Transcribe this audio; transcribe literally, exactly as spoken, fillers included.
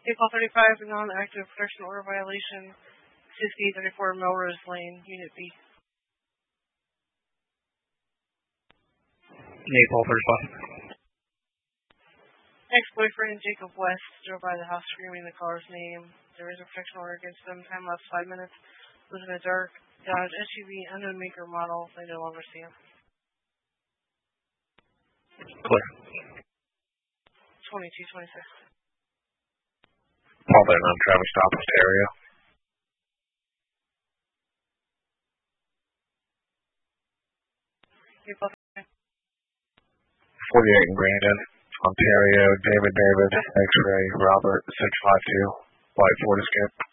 April thirty-five, non-active protection order violation, sixty thirty-four Melrose Lane, Unit B. April thirty-five. Ex-boyfriend Jacob West drove by the house screaming the caller's name. There is a protection order against them. Time lapse five minutes. Was in a dark Dodge S U V, unknown maker model. They no longer see him. Clear. twenty-two twenty-six. Paul Benton on Travis Stop, Ontario. April forty-eight in Brandon, Ontario. David David, X-ray, Robert, six five two, White Ford Escape.